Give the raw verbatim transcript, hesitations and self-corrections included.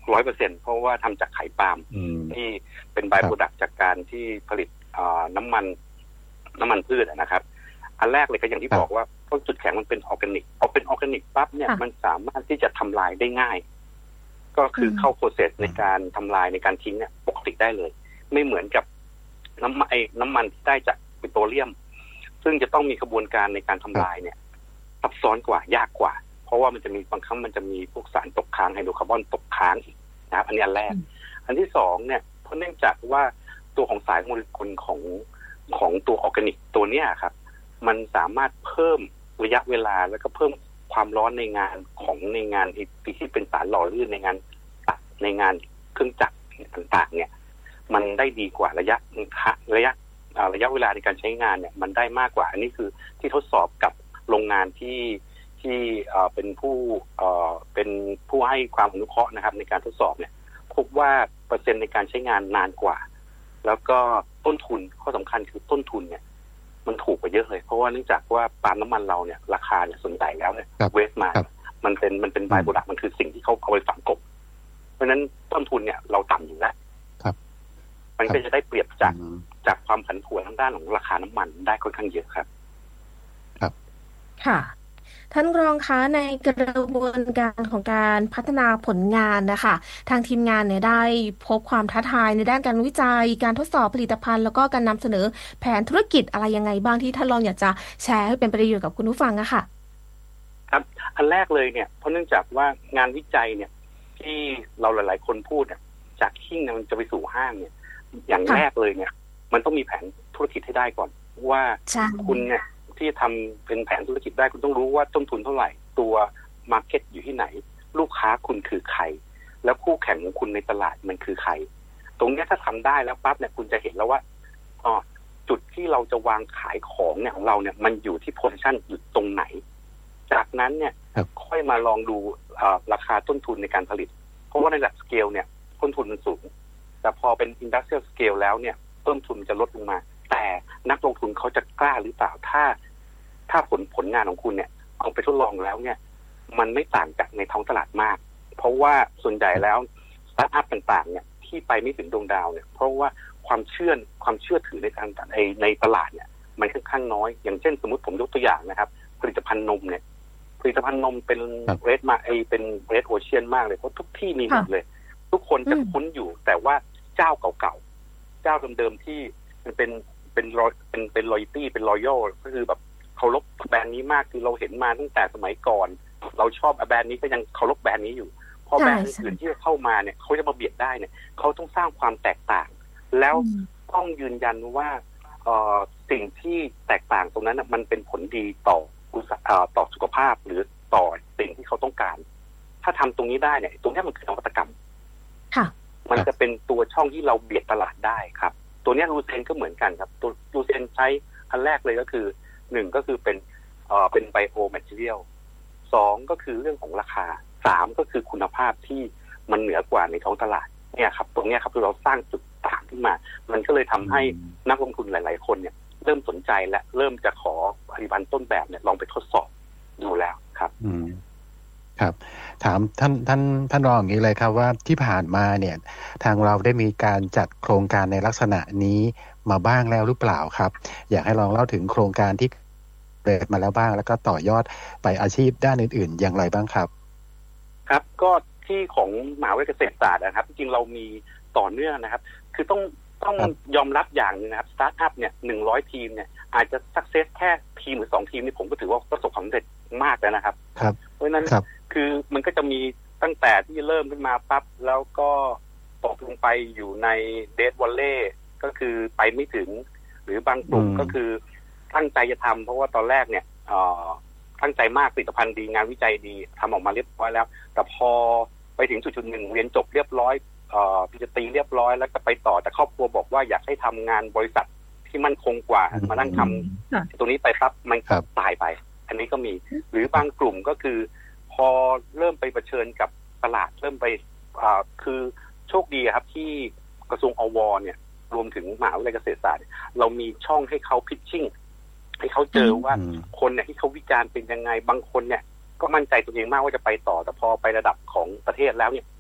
ร้อยเปอร์เซ็นต์เพราะว่าทำจากไข่ปาล์มที่เป็นไบโปรดักต์จากการที่ผลิตน้ำมันน้ำมันพืชนะครับอันแรกเลยก็อย่างที่บอกว่าต้นจุดแข็งมันเป็นออร์แกนิกพอเป็นออร์แกนิกปั๊บเนี่ยมันสามารถที่จะทำลายได้ง่ายก็คือเข้าโปรเซสในการทำลายในการทิ้งเนี่ยปกติได้เลยไม่เหมือนกับน้ำมันน้ำมันที่ได้จากปิโตรเลียมซึ่งจะต้องมีกระบวนการในการทำลายเนี่ยซับซ้อนกว่ายากกว่าเพราะว่ามันจะมีบางครั้งมันจะมีพวกสารตกค้างไฮโดรคาร์บอนตกค้างอีกนะครับอันนี้อันแรกอันที่สองเนี่ยเพราะเนื่องจากว่าตัวของสายโมเลกุลของของตัวออร์แกนิกตัวเนี้ยครับมันสามารถเพิ่มระยะเวลาแล้วก็เพิ่มความร้อนในงานของในงานที่เป็นสารหล่อลื่นในงานในงานเครื่องจักรต่างๆเนี่ยมันได้ดีกว่าระยะระยะระยะเวลาในการใช้งานเนี่ยมันได้มากกว่าอันนี้คือที่ทดสอบกับโรงงานที่ที่เป็นผู้เป็นผู้ให้ความอนุเคราะห์นะครับในการทดสอบเนี่ยพบว่าเปอร์เซ็นต์ในการใช้งานนานกว่าแล้วก็ต้นทุนข้อสำคัญคือต้นทุนเนี่ยมันถูกกว่าเยอะเลยเพราะว่าเนื่องจากว่าปาล์มน้ำมันเราเนี่ยราคาเนี่ยส่วนใหญ่แล้วเนี่ยเวสต์มามันเป็นมันเป็นไบโปรดักต์มันคือสิ่งที่เขาเอาไปฝังกลบเพราะฉะนั้นต้นทุนเนี่ยเราต่ำอยู่แล้วมันก็จะได้เปรียบจากจากความผันผวนทางด้านของราคาน้ำมันได้ค่อนข้างเยอะครับครับค่ะท่านรองคะในกระบวนการของการพัฒนาผลงานนะคะทางทีมงานเนี่ยได้พบความท้าทายในด้านการวิจัยการทดสอบผลิตภัณฑ์แล้วก็การนำเสนอแผนธุรกิจอะไรยังไงบ้างที่ท่านรองอยากจะแชร์ให้เป็นประโยชน์กับคุณผู้ฟังอะค่ะครับอันแรกเลยเนี่ยเพราะเนื่องจากว่างานวิจัยเนี่ยที่เราหลายๆคนพูดเนี่ยจากหิ้งมันจะไปสู่ห้างเนี่ยอย่างแรกเลยเนี่ยมันต้องมีแผนธุรกิจให้ได้ก่อนว่าคุณเนี่ยที่ทำเป็นแผนธุรกิจได้คุณต้องรู้ว่าต้นทุนเท่าไหร่ตัวมาร์เก็ตอยู่ที่ไหนลูกค้าคุณคือใครแล้วคู่แข่งของคุณในตลาดมันคือใครตรงนี้ถ้าทำได้แล้วปั๊บเนี่ยคุณจะเห็นแล้วว่าอ๋อจุดที่เราจะวางขายของเนี่ยของเราเนี่ยมันอยู่ที่โพซิชั่นอยู่ตรงไหนจากนั้นเนี่ยค่อยมาลองดูราคาต้นทุนในการผลิตเพราะว่าในระดับสเกลเนี่ยต้นทุนมันสูงแต่พอเป็น industrial scale แล้วเนี่ยต้นทุนจะลดลงมาแต่นักลงทุนเขาจะกล้าหรือเปล่าถ้าถ้าผลผลงานของคุณเนี่ยเอาไปทดลองแล้วเนี่ยมันไม่ต่างจากในท้องตลาดมากเพราะว่าส่วนใหญ่แล้วสตาร์ทอัพต่างๆเนี่ยที่ไปไม่ถึงดวงดาวเนี่ยเพราะว่าความเชื่อความเชื่อถือในทางในในตลาดเนี่ยมันค่อนข้างน้อยอย่างเช่นสมมติผมยกตัวอย่างนะครับผลิตภัณฑ์นมเนี่ยผลิตภัณฑ์นมเป็นเรดมาไอเป็นเรดโอเชียนมากเลยเพราะทุกที่มีหมดเลยทุกคนจะคุ้นอยู่แต่ว่าเจ้าเก่าๆเจ้าเดิมๆที่มันเป็นเป็นเป็นเป็นลอยตี้เป็นรอยัลก็คือแบบเคารพแบรนด์นี้มากคือเราเห็นมาตั้งแต่สมัยก่อนเราชอบแบรนด์นี้ก็ยังเคารพแบรนด์นี้อยู่พอแบรนด์อื่นที่เข้ามาเนี่ยเขาจะมาเบียดได้เนี่ยเขาต้องสร้างความแตกต่างแล้วต้องยืนยันว่าเอ่อสิ่งที่แตกต่างตรงนั้นมันเป็นผลดีต่อต่อสุขภาพหรือต่อสิ่งที่เขาต้องการถ้าทำตรงนี้ได้เนี่ยตรงนี้มันคือนวัตกรรมมันจะเป็นตัวช่องที่เราเบียดตลาดได้ครับตัวนี้ลูเซนก็เหมือนกันครับตัวลูเซนใช้อันแรกเลยก็คือหนึ่งก็คือเป็นเอ่อเป็นไบโอแมททีเรียลสองก็คือเรื่องของราคาสามก็คือคุณภาพที่มันเหนือกว่าในท้องตลาดเนี่ยครับตรงนี้ครับคือเราสร้างจุดต่างขึ้นมามันก็เลยทำให้นักลงทุนหลายๆคนเนี่ยเริ่มสนใจและเริ่มจะขอผลิตภัณฑ์ต้นแบบเนี่ยลองไปทดสอบดูแล้วครับอืมครับถามท่านท่านท่านรองอย่างนี้เลยครับว่าที่ผ่านมาเนี่ยทางเราได้มีการจัดโครงการในลักษณะนี้มาบ้างแล้วหรือเปล่าครับอยากให้ลองเล่าถึงโครงการที่เปิดมาแล้วบ้างแล้วก็ต่อยอดไปอาชีพด้านอื่นๆอย่างไรบ้างครับครับก็ที่ของมหาวิทยาลัยเกษตรศาสตร์นะครับจริงๆเรามีต่อเนื่องนะครับคือต้องต้องยอมรับอย่างนึงนะครับสตาร์ทอัพเนี่ยหนึ่งร้อยทีมเนี่ยอาจจะสักเซสแค่ทีมหรือสองทีมนี่ผมก็ถือว่าประสบความสำเร็จมากแล้วนะครับเพราะฉะนั้นคือมันก็จะมีตั้งแต่ที่เริ่มขึ้นมาปั๊บแล้วก็ตกลงไปอยู่ในเดดวอลเล่ก็คือไปไม่ถึงหรือบางกลุ่มก็คือตั้งใจจะทำเพราะว่าตอนแรกเนี่ยตั้งใจมากผลิตภัณฑ์ดีงานวิจัยดีทำออกมาเรียบร้อยแล้วแต่พอไปถึงจุดๆหนึ่งเรียนจบเรียบร้อยปริญญาตรีเรียบร้อยแล้วก็ไปต่อแต่ครอบครัวบอกว่าอยากให้ทำงานบริษัทที่มั่นคงกว่ามานั่งทำตัวนี้ไปปั๊บมันตายไปอันนี้ก็มีหรือบางกลุ่มก็คือพอเริ่มไปเผชิญกับตลาดเริ่มไปคือโชคดีครับที่กระทรวงอวเนี่ยรวมถึงมหาวิทยาลัยเกษตรศาสตร์เรามีช่องให้เขาพิชชิ่งให้เขาเจอว่าคนเนี่ยที่เขาวิจารณ์เป็นยังไงบางคนเนี่ยก็มั่นใจตัวเองมากว่าจะไปต่อแต่พอไประดับของประเทศแล้วเนี่ย